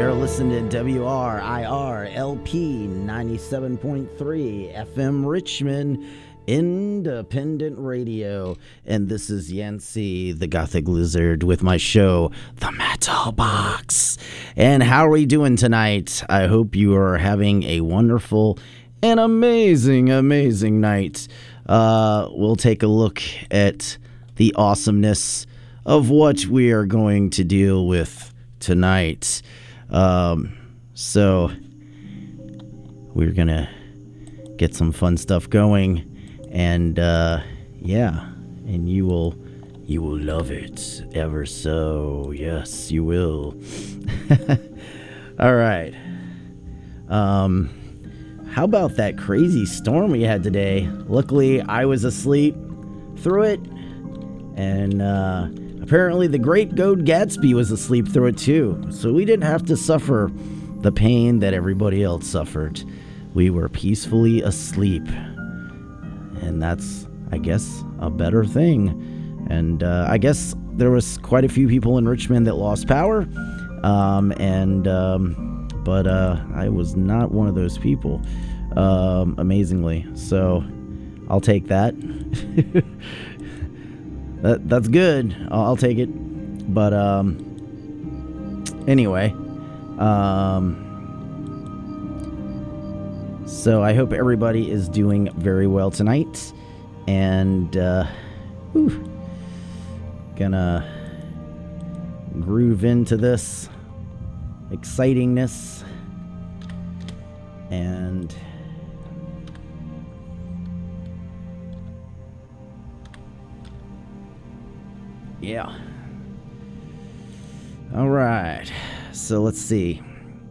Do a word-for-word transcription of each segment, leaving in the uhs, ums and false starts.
You're listening to W R I R L P ninety-seven point three F M Richmond Independent Radio. And this is Yancey, the Gothic Lizard, with my show, The Metal Box. And how are we doing tonight? I hope you are having a wonderful and amazing, amazing night. Uh, we'll take a look at the awesomeness of what we are going to deal with tonight. Um, so we're gonna get some fun stuff going, and uh, yeah, and you will, you will love it ever so. Yes, you will. All right. Um, how about that crazy storm we had today? Luckily, I was asleep through it, and uh, apparently the great Goat Gatsby was asleep through it too, so we didn't have to suffer the pain that everybody else suffered. We were peacefully asleep, and that's, I guess, a better thing. And uh, I guess there was quite a few people in Richmond that lost power, um, and um, but uh, I was not one of those people, um, amazingly. So I'll take that. That, that's good. I'll, I'll take it. But, um, anyway, um, so I hope everybody is doing very well tonight. And, uh, whew, gonna groove into this excitingness. And yeah. All right. So let's see.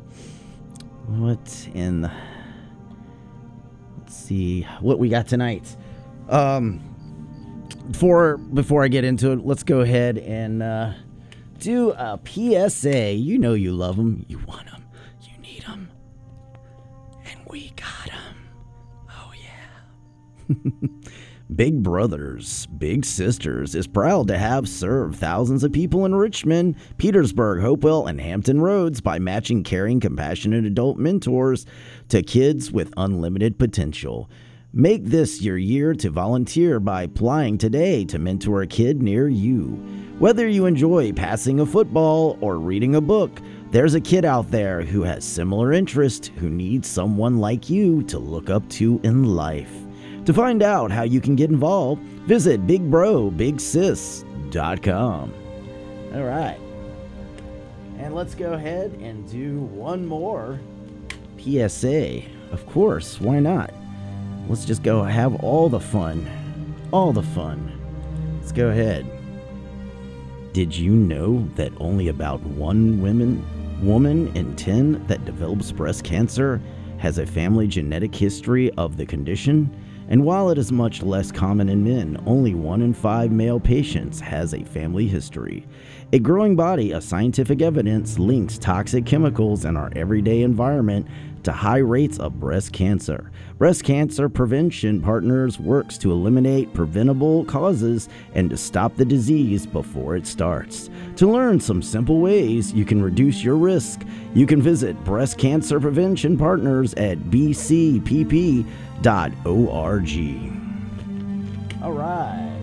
What in the... Let's see what we got tonight. Um, before, before I get into it, let's go ahead and uh, do a P S A. You know you love them. You want them. You need them. And we got them. Oh, yeah. Big Brothers Big Sisters is proud to have served thousands of people in Richmond, Petersburg, Hopewell, and Hampton Roads by matching caring, compassionate adult mentors to kids with unlimited potential. Make this your year to volunteer by applying today to mentor a kid near you. Whether you enjoy passing a football or reading a book, there's a kid out there who has similar interests who needs someone like you to look up to in life. To find out how you can get involved, visit big bro big sis dot com. All right. And let's go ahead and do one more P S A. Of course, why not? Let's just go have all the fun. All the fun. Let's go ahead. Did you know that only about one woman, woman in ten that develops breast cancer has a family genetic history of the condition? And while it is much less common in men, only one in five male patients has a family history. A growing body of scientific evidence links toxic chemicals in our everyday environment to high rates of breast cancer. Breast Cancer Prevention Partners works to eliminate preventable causes and to stop the disease before it starts. To learn some simple ways you can reduce your risk, you can visit Breast Cancer Prevention Partners at b c p p dot org. All right.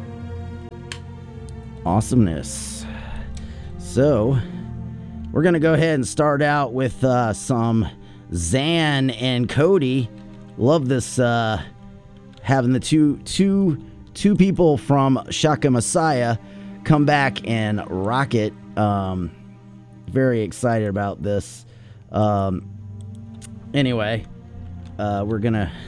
Awesomeness. So, we're going to go ahead and start out with uh, some Zan and Cody. Love this, uh, having the two, two, two people from Shaka Messiah come back and rock it. Um, very excited about this. Um, anyway, uh, we're going to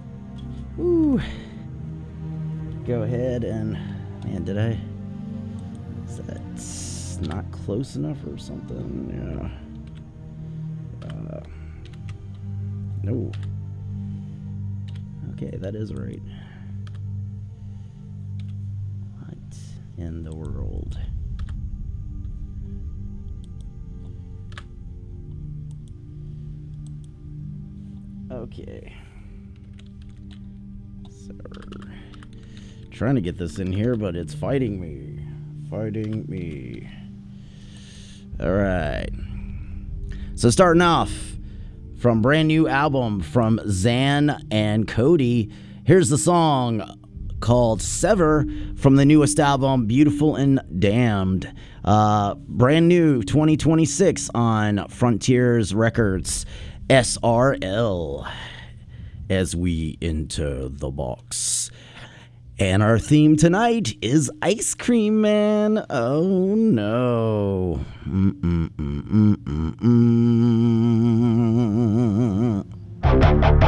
go ahead and, man, did I, is that not close enough or something? Yeah. Uh, no. Okay, that is right. What in the world? Okay. So, trying to get this in here, but it's fighting me. Fighting me. All right. So starting off from brand new album from Zan and Cody, here's the song called Sever from the newest album, Beautiful and Damned. Uh, brand new twenty twenty-six on Frontiers Records, S R L, as we enter the box. And our theme tonight is Ice Cream Man. Oh no. Mm-mm-mm-mm-mm-mm.